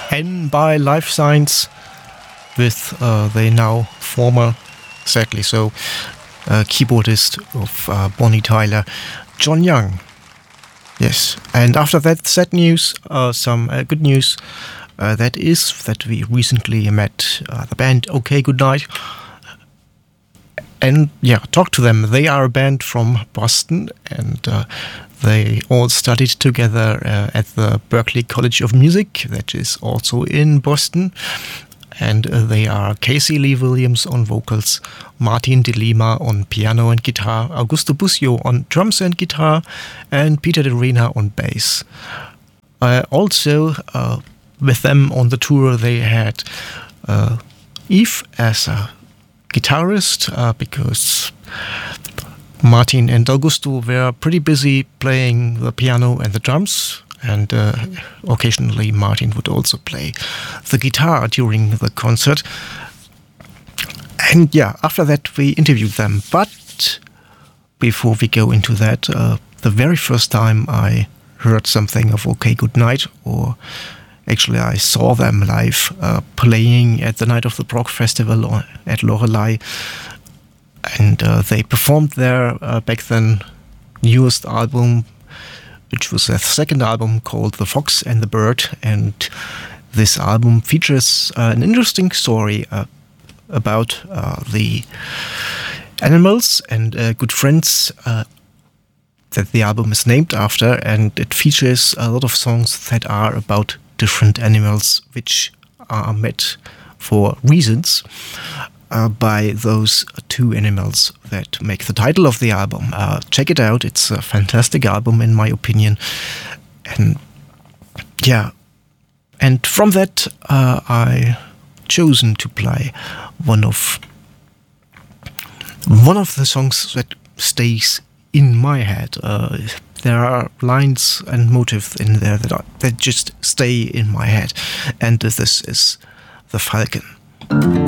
N by Life Signs with the now former, sadly so, keyboardist of Bonnie Tyler, John Young. Yes, and after that sad news, some good news. That is that we recently met the band OK Goodnight. And yeah, talk to them. They are a band from Boston, and they all studied together at the Berklee College of Music, that is also in Boston. And they are Casey Lee Williams on vocals, Martin de Lima on piano and guitar, Augusto Busio on drums and guitar, and Peter de Rena on bass. Also, with them on the tour, they had Eve as a guitarist, because Martin and Augusto were pretty busy playing the piano and the drums, and occasionally Martin would also play the guitar during the concert. And yeah, after that we interviewed them. But before we go into that, the very first time I heard something of OK Goodnight, or actually I saw them live playing at the Night of the Prog Festival at Lorelei, and they performed their back then newest album, which was their second album, called The Fox and the Bird. And this album features an interesting story about the animals and good friends that the album is named after, and it features a lot of songs that are about different animals which are met for reasons by those two animals that make the title of the album. Check it out. It's a fantastic album in my opinion. And yeah, and from that I chosen to play one of the songs that stays in my head. There are lines and motifs in there that just stay in my head, and this is The Falcon.